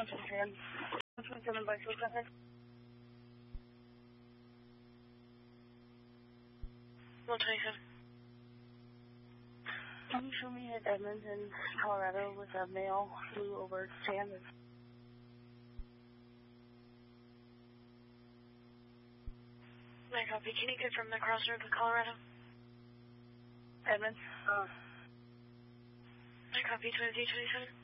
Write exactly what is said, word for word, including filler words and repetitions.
one twenty-seven. one twenty-seven by two traffic. one twenty-seven. Can you show me at Edmonton, Colorado with a male flew over Kansas? My copy. Can you confirm the crossroad with Colorado? Edmonton. Uh, My copy, twenty-three twenty-seven.